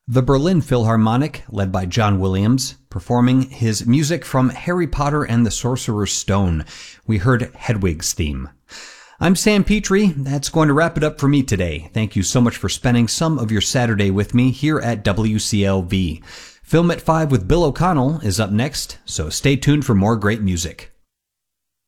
The Berlin Philharmonic, led by John Williams, performing his music from Harry Potter and the Sorcerer's Stone. We heard Hedwig's theme. I'm Sam Petrie. That's going to wrap it up for me today. Thank you so much for spending some of your Saturday with me here at WCLV. Film at 5 with Bill O'Connell is up next, so stay tuned for more great music.